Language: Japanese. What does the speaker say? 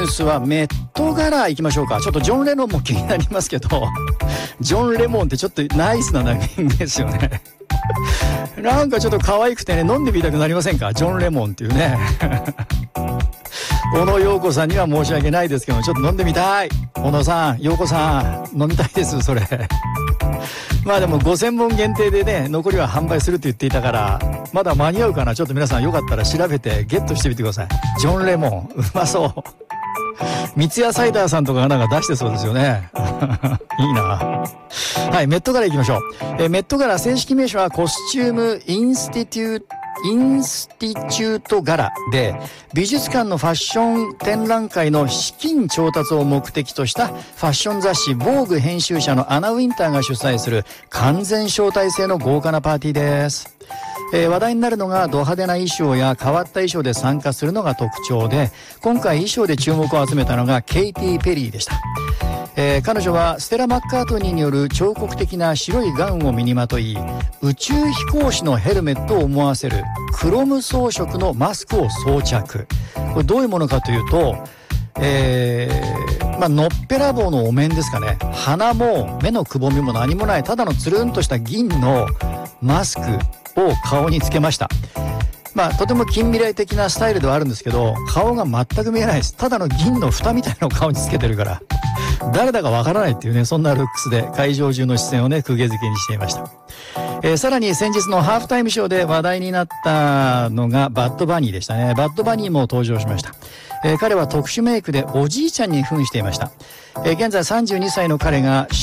ースはメット柄行きましょうか。ちょっとジョン・レノンも気になりますけど、ジョン・レモンってちょっとナイスな名前ですよね。なんかちょっと可愛くてね、飲んでみたくなりませんか？ジョン・レモンっていうね。小野陽子さんには申し訳ないですけど、ちょっと飲んでみたい。小野さん、陽子さん、飲みたいです、それ。まあでも5000本限定でね、残りは販売するって言っていたから、まだ間に合うかな。ちょっと皆さんよかったら調べてゲットしてみてください。ジョン・レモン、うまそう。三ツ矢サイダーさんとかがなんか出してそうですよね。いいな。はい、メット柄行きましょう。メット柄正式名称はコスチュームインスティチュート柄で、美術館のファッション展覧会の資金調達を目的としたファッション雑誌ヴォーグ編集者のアナ・ウィンターが主催する完全招待制の豪華なパーティーです。話題になるのがド派手な衣装や変わった衣装で参加するのが特徴で、今回衣装で注目を集めたのがケイティ・ペリーでした。彼女はステラ・マッカートニーによる彫刻的な白いガウンを身にまとい、宇宙飛行士のヘルメットを思わせるクロム装飾のマスクを装着。これどういうものかというと、のっぺらぼうのお面ですかね。鼻も目のくぼみも何もない、ただのつるんとした銀のマスクを顔につけました。とても近未来的なスタイルではあるんですけど、顔が全く見えないです。ただの銀の蓋みたいなのを顔につけてるから、誰だかわからないっていうね、そんなルックスで会場中の視線をね、釘付けにしていました。さらに先日のハーフタイムショーで話題になったのがバッドバニーでしたね。バッドバニーも登場しました。彼は特殊メイクでおじいちゃんに扮していました。現在32歳の彼が